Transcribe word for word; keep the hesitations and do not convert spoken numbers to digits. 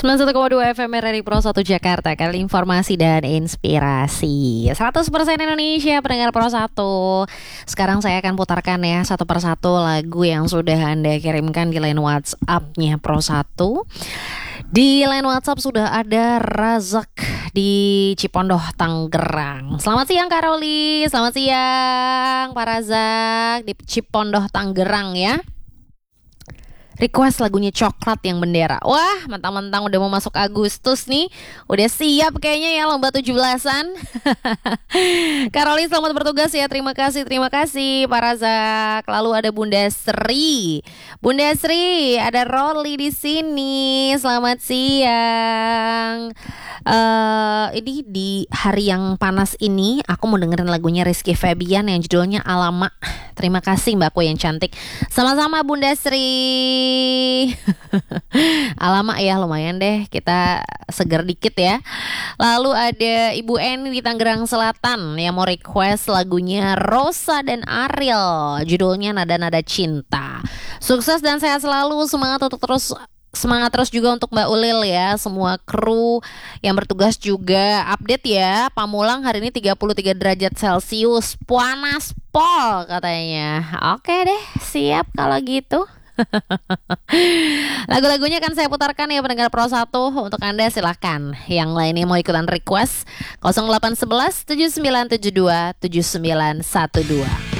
sembilan puluh satu koma dua F M R R I Pro satu Jakarta, kali informasi dan inspirasi. seratus persen Indonesia pendengar Pro satu. Sekarang saya akan putarkan ya satu persatu lagu yang sudah Anda kirimkan di line WhatsApp-nya Pro satu. Di line WhatsApp sudah ada Razak di Cipondoh, Tangerang. Selamat siang Kak Roli, selamat siang Pak Razak di Cipondoh, Tangerang ya. Request lagunya Coklat yang Bendera. Wah, mentang-mentang udah mau masuk Agustus nih, udah siap kayaknya ya lomba tujuh belasan. Karoli, selamat bertugas ya. Terima kasih, terima kasih Pak Razak. Lalu ada Bunda Sri. Bunda Sri, ada Roli di sini. Selamat siang. Uh, ini di hari yang panas ini aku mau dengerin lagunya Rizky Febian yang judulnya Alamak. Terima kasih Mbakku yang cantik. Sama-sama Bunda Sri. Alamak ya, lumayan deh, kita seger dikit ya. Lalu ada Ibu Eni di Tangerang Selatan yang mau request lagunya Rosa dan Ariel, judulnya Nada-Nada Cinta. Sukses dan sehat selalu, semangat untuk terus Semangat terus juga untuk Mbak Ulil ya. Semua kru yang bertugas juga update ya. Pamulang hari ini tiga puluh tiga derajat Celcius, panas pol katanya. Oke deh, siap kalau gitu. Lagu-lagunya akan saya putarkan ya pendengar Pro satu. Untuk Anda silahkan. Yang lainnya mau ikutan request nol delapan satu satu tujuh sembilan tujuh dua tujuh sembilan satu dua.